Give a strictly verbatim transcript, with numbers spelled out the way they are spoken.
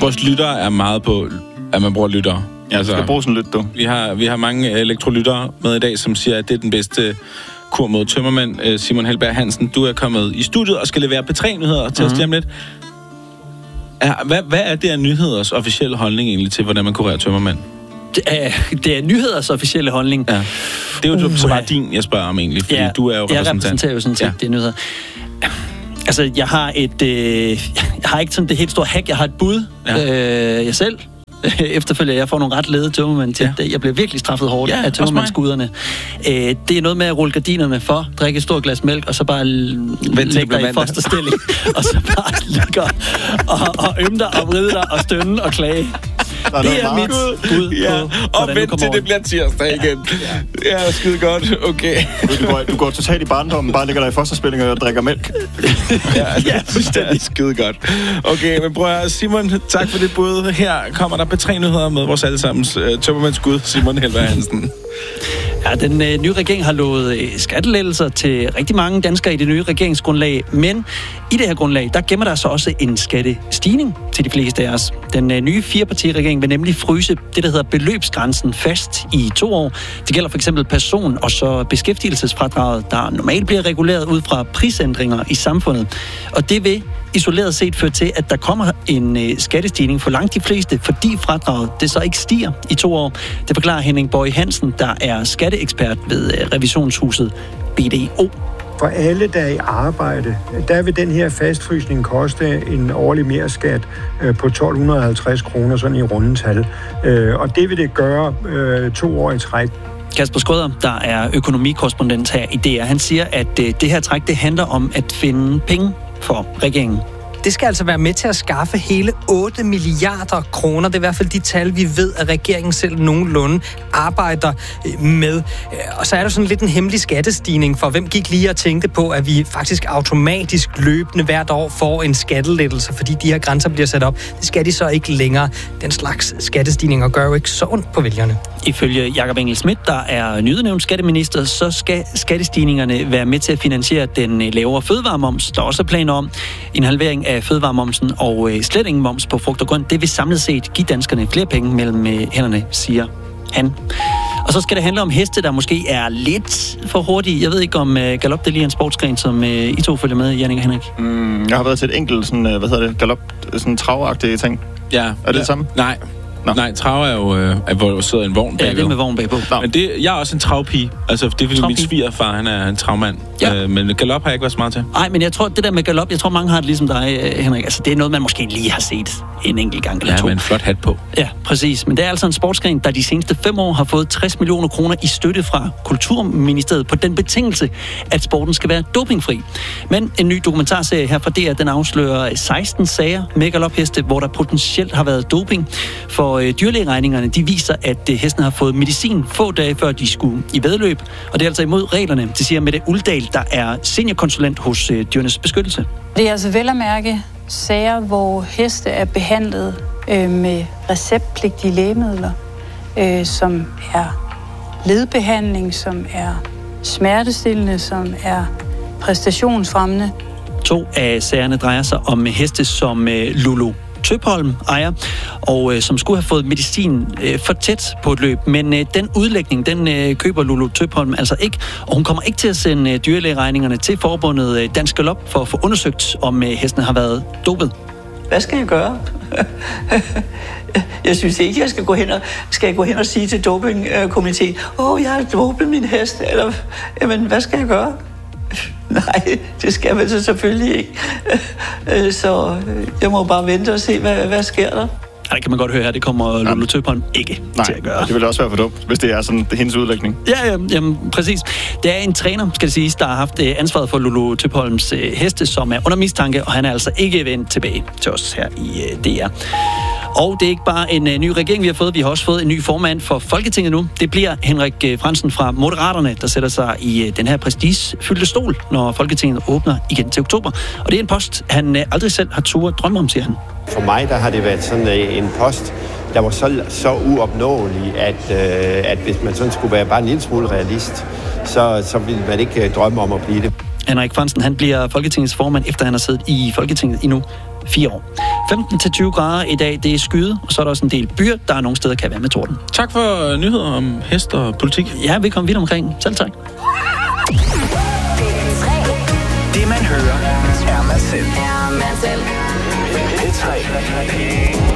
vores lyttere er meget på, at man bruger lyttere. Ja, altså, du skal bruge sådan lidt, du. Vi har, vi har mange elektrolyttere med i dag, som siger, at det er den bedste kur mod tømmermænd. Simon Helberg Hansen, du er kommet i studiet og skal levere P tre nyheder til mm-hmm. os lige om lidt. Er, hvad, hvad er det af nyheders officielle holdning egentlig til, hvordan man kurerer tømmermænd? Det er, det er nyheders officielle holdning. Ja. Det er jo uh, så bare din, jeg spørger om egentlig, fordi ja, du er jo repræsentant. Jeg repræsenterer jo sådan set ja. det nyheder. Altså, jeg har et... Øh, jeg har ikke sådan det helt store hack. Jeg har et bud. Ja. Øh, jeg selv. Efterfølgende, jeg får nogle ret lede tømmermænd til. Ja. Jeg bliver virkelig straffet hårdt ja, af tømmermændskuderne. Øh, det er noget med at rulle gardinerne for, drikke et stort glas mælk, og så bare ligge dig i fosterstilling. Og så bare ligge og, og ømme dig og vride dig og stønne og klage. Er det er mit bud ja. på, og vent til det bliver tirsdag ja. igen. Ja, ja skide godt. Okay. Du går, du går totalt i barndommen, bare ligger der i fosterstilling og drikker mælk. ja, ja, fuldstændig skide godt. Okay, men prøv at Simon, tak for det bud. Her kommer der P tre nyheder med vores allesammens uh, tømmermandsgud, Simon Helberg Hansen. Ja, den øh, nye regering har lovet øh, skattelettelser til rigtig mange danskere i det nye regeringsgrundlag, men i det her grundlag, der gemmer der så også en skattestigning til de fleste af os. Den øh, nye firepartiregering vil nemlig fryse det, der hedder beløbsgrænsen fast i to år. Det gælder for eksempel person- og så beskæftigelsesfradraget, der normalt bliver reguleret ud fra prisændringer i samfundet. Og det vil isoleret set føre til, at der kommer en øh, skattestigning for langt de fleste, fordi fradraget det så ikke stiger i to år. Det forklarer Henning Borg Hansen, der er skatteekspert ved øh, revisionshuset B D O. For alle, der er i arbejde, der vil den her fastfrysning koste en årlig merskat øh, på tolv halvtreds kroner, sådan i rundetal. Øh, og det vil det gøre øh, to år i træk. Kasper Skrøder, der er økonomikorrespondent her i D R, han siger, at øh, det her træk det handler om at finde penge for regeringen. Det skal altså være med til at skaffe hele otte milliarder kroner. Det er i hvert fald de tal, vi ved, at regeringen selv nogenlunde arbejder med. Og så er der sådan lidt en hemmelig skattestigning, for hvem gik lige og tænkte på, at vi faktisk automatisk løbende hvert år får en skattelettelse, fordi de her grænser bliver sat op. Det skal de så ikke længere. Den slags skattestigninger gør jo ikke så ondt på vælgerne. Ifølge Jakob Engel-Schmidt, der er nyudnævnt skatteminister, så skal skattestigningerne være med til at finansiere den lavere fødevaremoms. Der er også planer om en halvering af fødevaremomsen og slet ingen moms på frugt og grønt. Det vil samlet set give danskerne flere penge mellem hænderne, siger han. Og så skal det handle om heste, der måske er lidt for hurtige. Jeg ved ikke, om galop det lige er en sportsgren, som I to følger med, Jannik og Henrik. Mm, jeg har været til et enkelt, sådan, hvad hedder det, galop, sådan travagtige ting. Ja. Er det ja. det samme? Nej. Nå. Nej, trav er jo, øh, hvor der sidder en vogn bagpå. Ja, det er med vogn bagpå. Men det, jeg er også en travpige. Altså, det er fordi min svigerfar, han er en travmand. Ja. Øh, men galop har jeg ikke været så meget til. Nej, men jeg tror, det der med galop, jeg tror, mange har det ligesom dig, Henrik. Altså, det er noget, man måske lige har set en enkelt gang eller ja, to. med en flot hat på. Ja, præcis. Men det er altså en sportsgren, der de seneste fem år har fået tres millioner kroner i støtte fra Kulturministeriet på den betingelse, at sporten skal være dopingfri. Men en ny dokumentarserie her fra D R, den afslører seksten sager med galopheste, hvor der potentielt har været doping. For øh, dyrlægeregningerne, de viser, at øh, hestene har fået medicin få dage før de skulle i væddeløb. Og det er altså imod reglerne, det siger Mette Uldal, der er seniorkonsulent hos øh, Dyrenes Beskyttelse. Det er altså vel at mærke sager, hvor heste er behandlet øh, med receptpligtige lægemidler, øh, som er ledbehandling, som er smertestillende, som er præstationsfremmende. To af sagerne drejer sig om heste som øh, Lulu Tøpholm ejer, og øh, som skulle have fået medicin øh, for tæt på et løb. Men øh, den udlægning, den øh, køber Lulu Tøpholm altså ikke, og hun kommer ikke til at sende øh, dyrlægeregningerne til forbundet øh, Dansk Galop for at få undersøgt, om øh, hestene har været dopet. Hvad skal jeg gøre? Jeg synes ikke, jeg skal gå hen og, skal jeg gå hen og sige til dopingkomiteen, åh, oh, jeg har dopet min hest, eller, jamen, hvad skal jeg gøre? Nej, det skal man så selvfølgelig ikke. Så jeg må bare vente og se, hvad, hvad sker der. Ja, det kan man godt høre her. Det kommer Lulu Tøpholm ikke Nej, til at gøre. det vil også være for dumt, hvis det er sådan det er hendes udlægning. Ja, ja, jamen, præcis. Det er en træner, skal det siges, der har haft ansvaret for Lulu Tøpholms øh, heste, som er under mistanke, og han er altså ikke vendt tilbage til os her i øh, D R. Og det er ikke bare en uh, ny regering, vi har fået. Vi har også fået en ny formand for Folketinget nu. Det bliver Henrik uh, Frandsen fra Moderaterne, der sætter sig i uh, den her prestigefyldte stol, når Folketinget åbner igen til oktober. Og det er en post, han uh, aldrig selv har turde drømme om, siger han. For mig der har det været sådan uh, en post, der var så, så uopnåelig, at, uh, at hvis man sådan skulle være bare en lille smule realist, så, så ville man ikke uh, drømme om at blive det. Henrik Frandsen, han bliver Folketingets formand, efter han har siddet i Folketinget i nu fire år. femten til tyve grader i dag, det er skyde, og så er der også en del byer, der er nogle steder, kan være med torden. Tak for nyheder om hest og politik. Ja, vi kommer vidt omkring. Selv tak. Det man hører, er man selv. Er man selv. P tre.